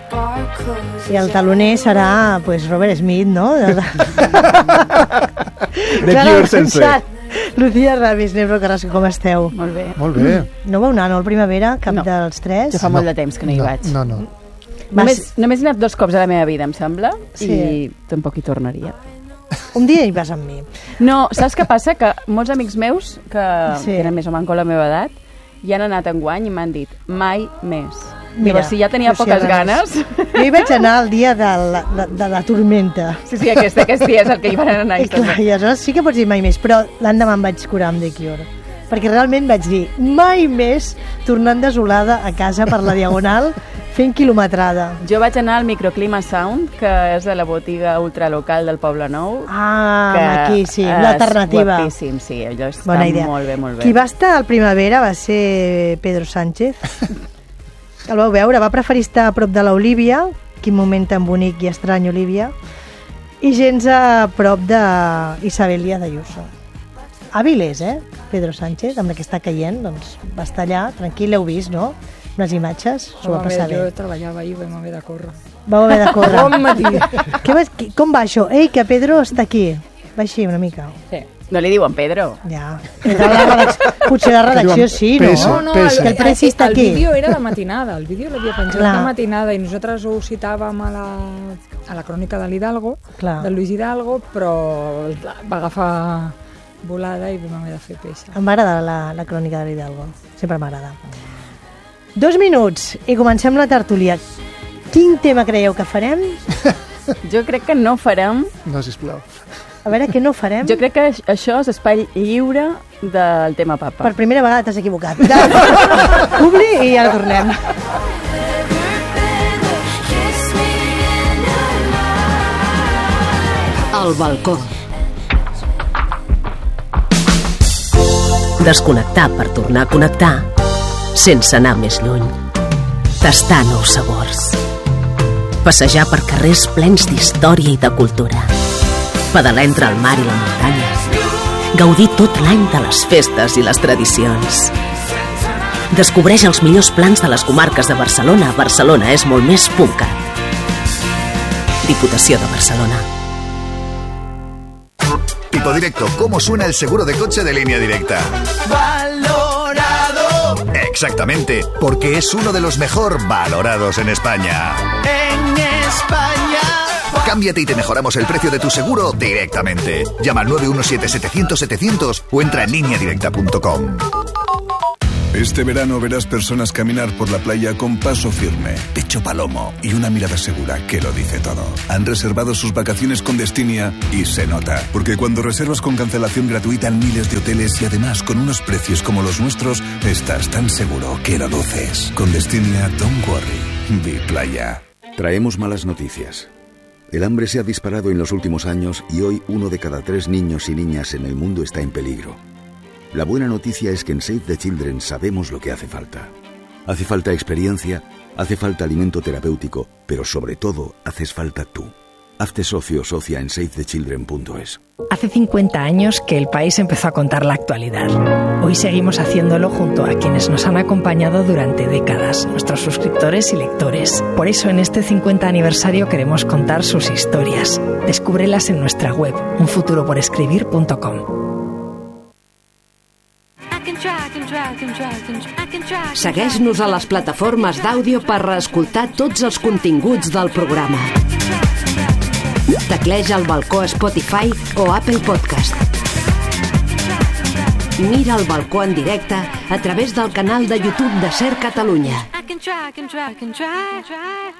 I el taloner serà pues, Robert Smith, no? The Cure sense. Lucía Ramis, Nebro Carrasco, com esteu? Molt bé. Molt bé. No vau anar, no, al Primavera, cap No. dels tres? Ja fa molt de temps que no hi vaig. No. Només he anat 2 cops a la meva vida, em sembla, Sí. i tampoc hi tornaria. Un dia hi vas amb mi. No, saps què passa? Que molts amics meus, que Sí. eren més o menys la meva edat, hi han anat enguany i m'han dit mai més. Mira, Llavors, si ja tenia pues poques sí, ganes... Jo hi vaig anar el dia de la tormenta. Sí, aquest dia és el que hi van anar. I clar, i aleshores sí que pots dir mai més, però l'endemà em vaig curar amb The Cure. Perquè realment vaig dir, mai més tornant desolada a casa per la Diagonal fent quilometrada. Jo vaig anar al Microclima Sound, que és de la botiga ultralocal del Poble Nou. Aquí sí, l'alternativa. Guapíssim, sí, allò està Bona idea. molt bé, molt bé. Qui va estar al Primavera va ser Pedro Sánchez. El vau veure, va preferir estar a prop de l'Olívia, quin moment tan bonic i estrany, Olívia, i gens a prop d'Isabel Ayuso. Hàbil és, Pedro Sánchez, amb la que està caient, doncs va estar allà, tranquil, l'heu vist, no? Unes imatges, s'ho va passar bé. Jo treballava ahir, vam haver de córrer. Vau haver de córrer. Bon matí. Com va això? Ei, que Pedro està aquí. Va així una mica. Sí. No li diuen Pedro. Ja. Potser la redacció sí, no? No, Que el Preci està aquí. El vídeo era de matinada, el vídeo l'havia penjat Clar. de matinada i nosaltres ho citàvem a la crònica de l'Hidalgo, Clar. de Luis Hidalgo, però va agafar volada i vam haver de fer peça. Em va agradar la crònica de l'Hidalgo. Sempre m'agrada. 2 minuts i comencem la tertúlia. Quin tema creieu que farem? Jo crec que no farem... No, sisplau. A veure, què no farem? Jo crec que això és espai lliure del tema papa. Per primera vegada t'has equivocat. Publi i ara tornem. El balcó. Desconnectar per tornar a connectar sense anar més lluny. Tastar nous sabors. Passejar per carrers plens d'història i de cultura. Pedalar entre el mar i la muntanya. Gaudir tot l'any de les festes i les tradicions. Descobreix els millors plans de les comarques de Barcelona. Barcelona és molt més .cat. Diputació de Barcelona. Tipo Directo, ¿cómo suena el seguro de coche de Línea Directa? ¡Valorado! Exactamente, porque es uno de los mejor valorados en España. ¡En España! Cámbiate y te mejoramos el precio de tu seguro directamente. Llama al 917-700-700 o entra en lineadirecta.com. Este verano verás personas caminar por la playa con paso firme, pecho palomo y una mirada segura que lo dice todo. Han reservado sus vacaciones con Destinia y se nota, porque cuando reservas con cancelación gratuita en miles de hoteles y además con unos precios como los nuestros, estás tan seguro que lo luces. Con Destinia, don't worry, be playa. Traemos malas noticias. El hambre se ha disparado en los últimos años y hoy 1 de cada 3 niños y niñas en el mundo está en peligro. La buena noticia es que en Save the Children sabemos lo que hace falta. Hace falta experiencia, hace falta alimento terapéutico, pero sobre todo haces falta tú. Hazte socio o socia en savethechildren.es. Hace 50 años que el país empezó a contar la actualidad. Hoy seguimos haciéndolo junto a quienes nos han acompañado durante décadas, nuestros suscriptores y lectores. Por eso en este 50 aniversario queremos contar sus historias. Descúbrelas en nuestra web, unfuturoporescribir.com. Segueix-nos a les plataformes d'àudio per reescoltar tots els continguts del programa. Tecleja el balcó a Spotify o Apple Podcast. Mira el balcó en directe a través del canal de YouTube de SER Catalunya.